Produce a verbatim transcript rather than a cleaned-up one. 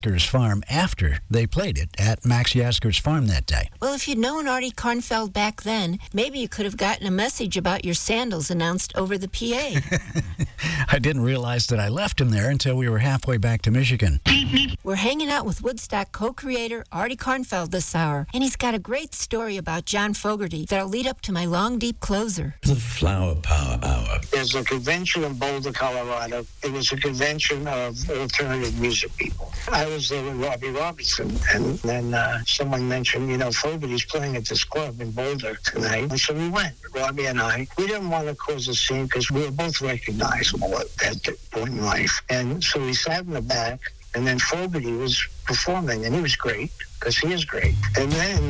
Yasgur's farm after they played it at Max Yasgur's farm that day. Well, if you'd known Artie Kornfeld back then, maybe you could have gotten a message about your sandals announced over the P A. I didn't realize that I left him there until we were halfway back to Michigan. We're hanging out with Woodstock co-creator Artie Kornfeld this hour, and he's got a great story about John Fogerty that'll lead up to my long, deep closer. The Flower Power Hour. There's a convention in Boulder, Colorado. It was a convention of alternative music people. I was there with Robbie Robertson, and then uh, someone mentioned, you know, Fogerty's playing at this club in Boulder tonight. And so we went, Robbie and I. We didn't want to cause a scene because we were both recognizable at that point in life. And so we sat in the back, and then Fogerty was performing, and he was great, because he is great. And then